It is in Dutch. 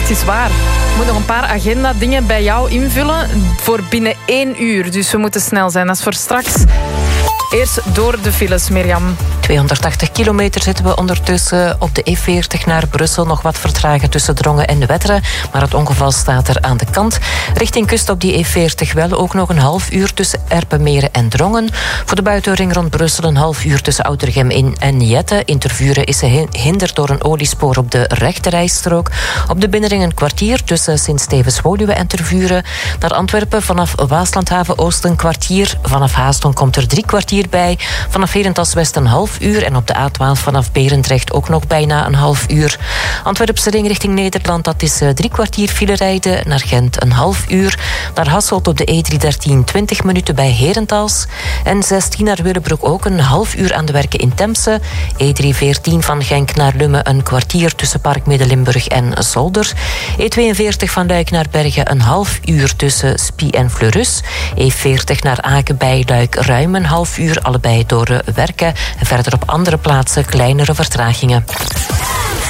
het is waar. Ik moet nog een paar agenda-dingen bij jou invullen voor binnen 1 uur. Dus we moeten snel zijn. Dat is voor straks. Eerst door de files, Mirjam. 280 kilometer zitten we ondertussen op de E40 naar Brussel. Nog wat vertragen tussen Drongen en Wetteren. Maar het ongeval staat er aan de kant. Richting kust op die E40 wel ook nog een half uur tussen Erpenmeren en Drongen. Voor de buitenring rond Brussel een half uur tussen Oudergem en Jette. In Tervuren is ze hinderd door een oliespoor op de rechterrijstrook. Op de binnenring een kwartier tussen Sint-Stevens-Woluwe en Tervuren. Naar Antwerpen vanaf Waaslandhaven Oost een kwartier. Vanaf Haaston komt er 3 kwartier bij. Vanaf Herentals West een half uur. En op de A12 vanaf Berendrecht ook nog bijna een half uur. Antwerpse ring richting Nederland, dat is 3 kwartier file rijden. Naar Gent een half uur. Naar Hasselt op de E313 20 minuten bij Herentals. En 16 naar Willebroek ook een half uur aan de werken in Temse. E314 van Genk naar Lummen een kwartier tussen Park Midden-Limburg en Zolder. E42 van Luik naar Bergen een half uur tussen Spie en Fleurus. E40 naar Aken bij Luik ruim een half uur, allebei door werken. En verder op andere plaatsen kleinere vertragingen.